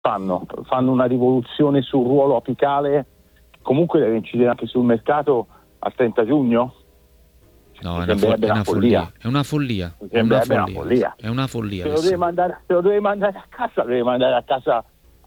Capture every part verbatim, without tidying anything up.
fanno? Fanno una rivoluzione sul ruolo apicale, comunque deve incidere anche sul mercato al trenta giugno? No, è una, fo- è una follia. È una follia. È una follia. Una follia. È una follia. Se lo deve mandare, se lo deve mandare a casa, deve mandare a casa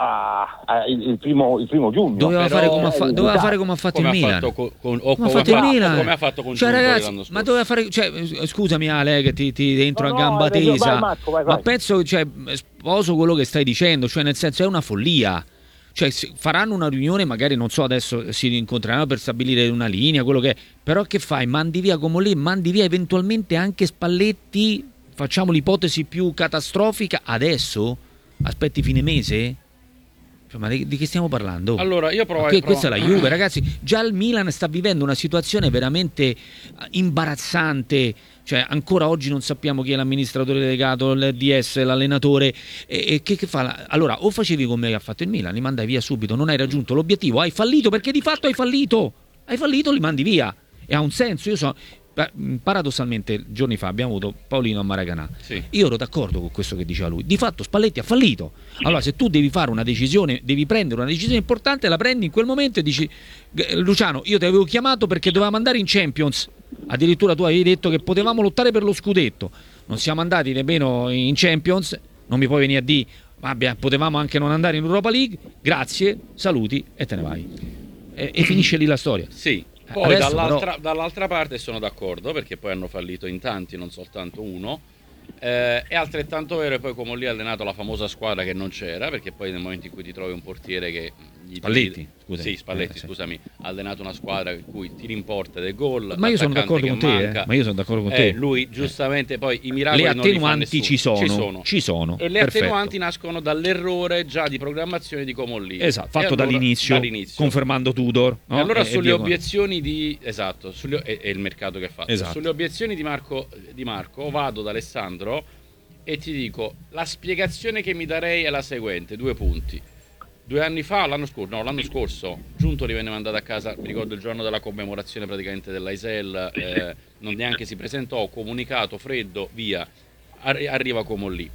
a, a, il, il, primo, il primo giugno. Doveva Però, fare come ha, fa- doveva fare come ha fatto come il Milan. Fatto con, con, o come, come ha fatto il Milan. Come ha fatto con cioè, Giuntoli ragazzi, l'anno scorso. ma doveva fare. Cioè, scusami, Ale, che ti, ti entro no, a gamba no, tesa. vai, Marco, vai, vai. Ma penso, cioè, sposo quello che stai dicendo. Cioè, nel senso, è una follia. Cioè, faranno una riunione, magari non so, adesso si incontreranno per stabilire una linea, quello che è. Però che fai? Mandi via Comolli, mandi via eventualmente anche Spalletti, facciamo l'ipotesi più catastrofica adesso? Aspetti fine mese? Cioè, ma di, di che stiamo parlando? Allora, io provo, che, provo. Questa è la Juve, ragazzi. Già il Milan sta vivendo una situazione veramente imbarazzante. Cioè, ancora oggi non sappiamo chi è l'amministratore delegato, il D S, l'allenatore. E, e che, che fa? Allora, o facevi come ha fatto il Milan, li mandai via subito, non hai raggiunto l'obiettivo, hai fallito perché di fatto hai fallito. Hai fallito, li mandi via. E ha un senso. Io sono. Paradossalmente, giorni fa abbiamo avuto Paolino a Maracanã. Sì. Io ero d'accordo con questo che diceva lui. Di fatto Spalletti ha fallito. Allora, se tu devi fare una decisione, devi prendere una decisione importante, la prendi in quel momento e dici: Luciano, io ti avevo chiamato perché dovevamo andare in Champions. Addirittura tu avevi detto che potevamo lottare per lo scudetto. Non siamo andati nemmeno in Champions. Non mi puoi venire a dire: vabbè, potevamo anche non andare in Europa League. Grazie, saluti e te ne vai. E, e finisce lì la storia. Sì. Poi dall'altra, però... dall'altra parte sono d'accordo, perché poi hanno fallito in tanti, non soltanto uno. Eh, è altrettanto vero, e poi come lì ha allenato la famosa squadra che non c'era, perché poi nel momento in cui ti trovi un portiere che gli Spalletti, tiri... scusami. sì, Spalletti, eh, sì. scusami, ha allenato una squadra in cui tiri in porta del gol. Ma io sono d'accordo con te, eh. ma io sono d'accordo con eh, te. Lui giustamente poi i miracoli le non li fa attenuanti nessuno. ci sono, ci sono, ci sono. E le perfetto. attenuanti nascono dall'errore già di programmazione di Comolli. Esatto, fatto allora, dall'inizio, dall'inizio, confermando Tudor. No? E allora e, sulle e obiezioni di esatto, sulle, è, è il mercato che ha fatto. Esatto. Sulle obiezioni di Marco, di Marco vado da Alessandro e ti dico: la spiegazione che mi darei è la seguente, due punti. Due anni fa, l'anno scorso, no, l'anno scorso, Giuntoli venne mandato a casa, mi ricordo il giorno della commemorazione praticamente dell'Aisel, eh, non neanche si presentò, comunicato, freddo, via, Arri- arriva Comolli.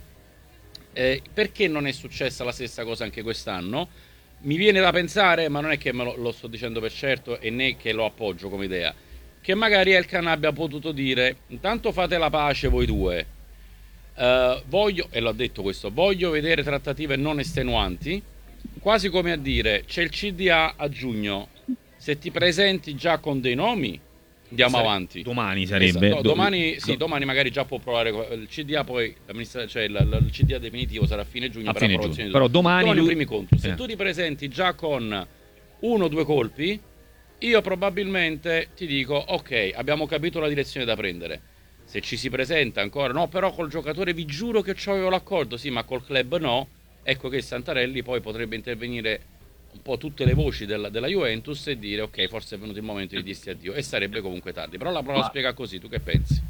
Eh, perché non è successa la stessa cosa anche quest'anno? Mi viene da pensare, ma non è che me lo, lo sto dicendo per certo e né che lo appoggio come idea, che magari Elkann abbia potuto dire: intanto fate la pace voi due, eh, voglio, e l'ho detto questo, voglio vedere trattative non estenuanti, quasi come a dire: c'è il C D A a giugno, se ti presenti già con dei nomi andiamo Sare- avanti. Domani sarebbe. Esatto. No, Do- domani, do- sì, domani magari già può provare il C D A, poi cioè il, il C D A definitivo sarà a fine giugno a per fine approvazione. giugno. Però domani, domani lui... primi conti. Se eh. tu ti presenti già con uno o due colpi, io probabilmente ti dico: ok, abbiamo capito la direzione da prendere. Se ci si presenta ancora, no, però col giocatore vi giuro che c'avevo l'accordo, sì, ma col club no, ecco che Santarelli poi potrebbe intervenire un po' tutte le voci della, della Juventus e dire: ok, forse è venuto il momento di dirsi addio, e sarebbe comunque tardi. Però la prova spiega così, tu che pensi?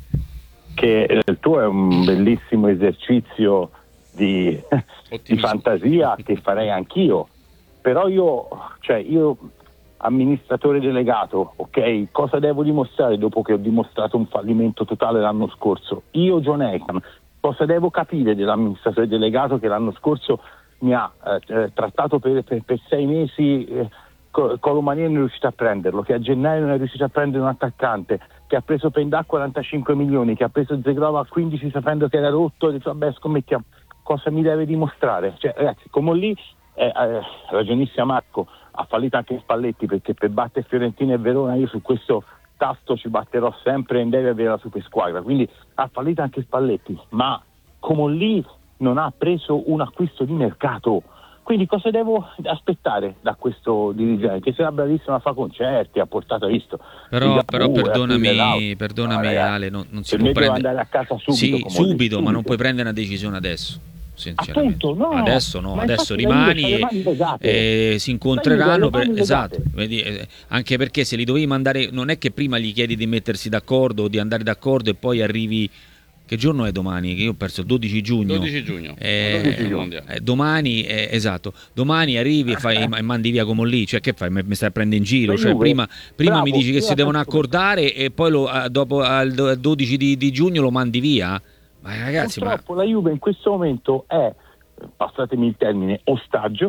Che il tuo è un bellissimo esercizio di, di fantasia che farei anch'io, però io, cioè io amministratore delegato, ok, cosa devo dimostrare dopo che ho dimostrato un fallimento totale l'anno scorso? Io, John Elkann, cosa devo capire dell'amministratore delegato che l'anno scorso mi ha eh, trattato per, per, per sei mesi eh, Colomani non è riuscito a prenderlo, che a gennaio non è riuscito a prendere un attaccante, che ha preso Pendà a quarantacinque milioni, che ha preso Zegrova a quindici sapendo che era rotto, e detto vabbè scommettiamo. Cosa mi deve dimostrare? Cioè, ragazzi, come lì eh, eh, ragionissima Marco, ha fallito anche Spalletti, perché per battere Fiorentina e Verona io su questo tasto ci batterò sempre e deve avere la super squadra, quindi ha fallito anche Spalletti, ma come lì non ha preso un acquisto di mercato. Quindi cosa devo aspettare da questo dirigente? Che sarà bravissimo a fare concerti, ha portato visto. Però, però perdonami, perdonami no, Ale, non, non si può prendere... andare a casa subito. Sì, subito, subito, ma non puoi prendere una decisione adesso. Appunto, no, adesso no, adesso rimani e, e si incontreranno per, esatto, vedi, eh, anche perché se li dovevi mandare, non è che prima gli chiedi di mettersi d'accordo o di andare d'accordo e poi arrivi. Che giorno è domani? Che io ho perso il dodici giugno. dodici giugno. Eh, dodici giugno. Eh, domani, eh, esatto. Domani arrivi e, fai, e mandi via come lì. Cioè, che fai? Mi stai a prendere in giro? Cioè, prima prima Bravo, mi dici che si devono accordare e poi lo, dopo al dodici di, di giugno lo mandi via? Ma ragazzi, purtroppo ma... la Juve in questo momento è passatemi il termine, ostaggio